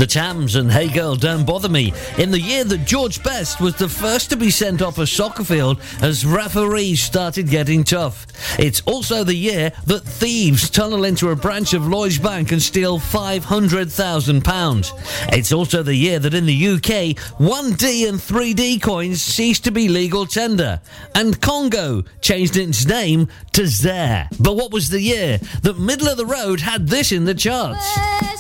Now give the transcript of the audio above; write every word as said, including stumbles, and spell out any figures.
The Tams and Hey Girl Don't Bother Me, in the year that George Best was the first to be sent off a soccer field as referees started getting tough. It's also the year that thieves tunnel into a branch of Lloyds Bank and steal five hundred thousand pounds. It's also the year that in the U K, one D and three D coins ceased to be legal tender, and Congo changed its name to Zaire. But what was the year that Middle of the Road had this in the charts?